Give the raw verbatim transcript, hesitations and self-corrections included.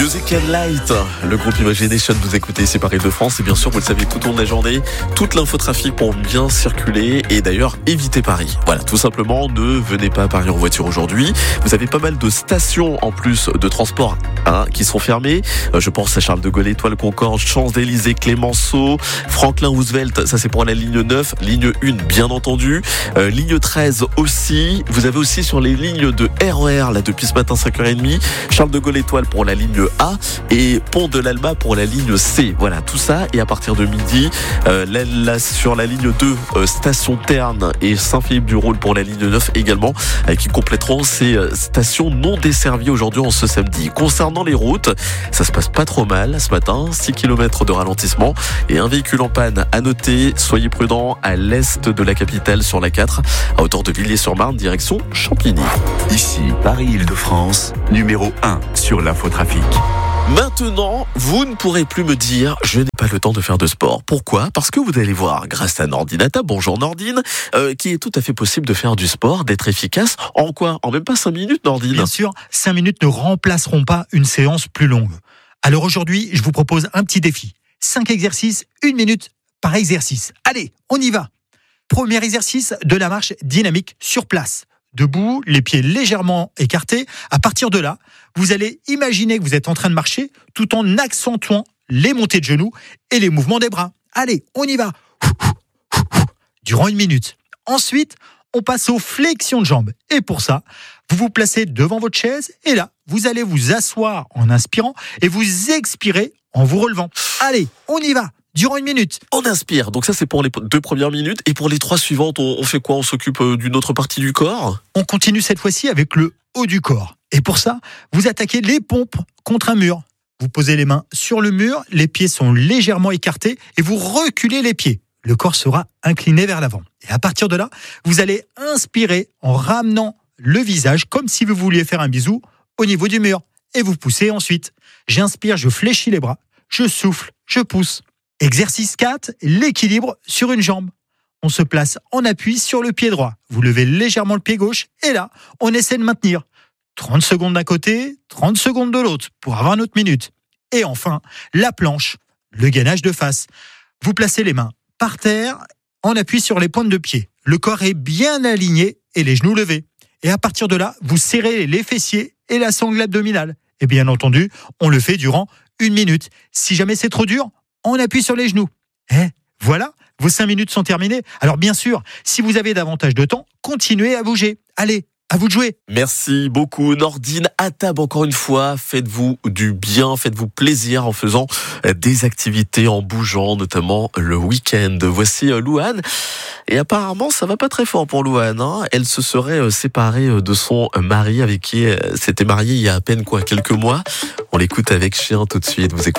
Music and Light, le groupe Imagination, vous écoutez, c'est Paris de France et bien sûr vous le savez tout au long de la journée, toute l'infotrafic pour bien circuler et d'ailleurs éviter Paris. Voilà, tout simplement, ne venez pas à Paris en voiture aujourd'hui. Vous avez pas mal de stations en plus de transport hein, qui sont fermées. Euh, je pense à Charles de Gaulle, Étoile Concorde, Champs-Élysées, Clémenceau, Franklin Roosevelt, ça c'est pour la ligne neuf, ligne un bien entendu, euh, ligne treize aussi. Vous avez aussi sur les lignes de R E R là depuis ce matin cinq heures trente, Charles de Gaulle Étoile pour la ligne A et Pont de l'Alma pour la ligne C. Voilà, tout ça. Et à partir de midi, euh, là, là, sur la ligne deux, euh, station Terne et Saint-Philippe-du-Rhône pour la ligne neuf également, euh, qui compléteront ces euh, stations non desservies aujourd'hui en ce samedi. Concernant les routes, ça se passe pas trop mal ce matin. six kilomètres de ralentissement et un véhicule en panne à noter. Soyez prudents à l'est de la capitale sur la quatre, à hauteur de Villiers-sur-Marne, direction Champigny. Ici, Paris-Île-de-France, numéro un sur l'infotrafic. Maintenant, vous ne pourrez plus me dire « je n'ai pas le temps de faire de sport ». Pourquoi ? Parce que vous allez voir, grâce à Nordinata, bonjour Nordine, euh, qui est tout à fait possible de faire du sport, d'être efficace. En quoi ? En même pas cinq minutes, Nordine ? Bien sûr, cinq minutes ne remplaceront pas une séance plus longue. Alors aujourd'hui, je vous propose un petit défi. cinq exercices, une minute par exercice. Allez, on y va. Premier exercice, de la marche dynamique sur place. Debout, les pieds légèrement écartés. À partir de là, vous allez imaginer que vous êtes en train de marcher tout en accentuant les montées de genoux et les mouvements des bras. Allez, on y va. Durant une minute. Ensuite, on passe aux flexions de jambes. Et pour ça, vous vous placez devant votre chaise et là, vous allez vous asseoir en inspirant et vous expirez en vous relevant. Allez, on y va. Durant une minute. On inspire, donc ça c'est pour les deux premières minutes. Et pour les trois suivantes, on fait quoi ? On s'occupe d'une autre partie du corps ? On continue cette fois-ci avec le haut du corps. Et pour ça, vous attaquez les pompes contre un mur. Vous posez les mains sur le mur, les pieds sont légèrement écartés et vous reculez les pieds. Le corps sera incliné vers l'avant. Et à partir de là, vous allez inspirer en ramenant le visage comme si vous vouliez faire un bisou au niveau du mur. Et vous poussez ensuite. J'inspire, je fléchis les bras, je souffle, je pousse. Exercice quatre, l'équilibre sur une jambe. On se place en appui sur le pied droit. Vous levez légèrement le pied gauche et là, on essaie de maintenir trente secondes d'un côté, trente secondes de l'autre pour avoir notre minute. Et enfin, la planche, le gainage de face. Vous placez les mains par terre en appui sur les pointes de pied. Le corps est bien aligné et les genoux levés. Et à partir de là, vous serrez les fessiers et la sangle abdominale. Et bien entendu, on le fait durant une minute. Si jamais c'est trop dur, on appuie sur les genoux. Eh, voilà, vos cinq minutes sont terminées. Alors bien sûr, si vous avez davantage de temps, continuez à bouger. Allez, à vous de jouer. Merci beaucoup Nordine. À table encore une fois, faites-vous du bien, faites-vous plaisir en faisant des activités, en bougeant, notamment le week-end. Voici Louane. Et apparemment, ça va pas très fort pour Louane. Hein. Elle se serait séparée de son mari avec qui elle s'était mariée il y a à peine quoi, quelques mois. On l'écoute avec Chien tout de suite. Vous écoutez